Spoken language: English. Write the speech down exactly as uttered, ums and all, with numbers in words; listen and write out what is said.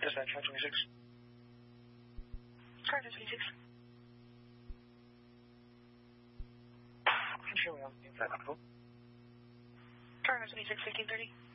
Dispatch, five twenty-six. Car five twenty-six. Sure, we on the inside, Car five twenty-six, fifteen thirty.